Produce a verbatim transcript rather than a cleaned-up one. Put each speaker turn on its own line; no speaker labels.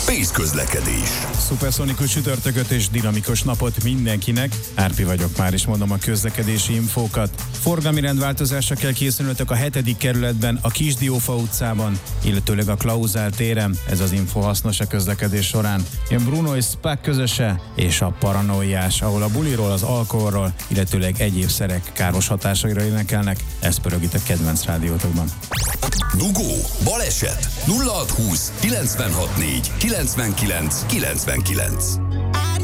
Space Közlekedés.
Szuperszonikus csütörtököt és dinamikus napot mindenkinek. Árpi vagyok, már is mondom a közlekedési infókat. Forgalmi rendváltozásra kell készülnötök a hetedik kerületben, a Kisdiófa utcában, illetőleg a Klauzál téren. Ez az info hasznos a közlekedés során. Jön Bruno és Spack közöse, és a Paranoiás, ahol a buliról, az alkoholról, illetőleg egyéb szerek káros hatásaira énekelnek. Ez pörög itt a kedvenc rádiótokban.
Dugó, baleset, nulla hat húsz kilencvenhat négy kilencvenkilenc kilencvenkilenc.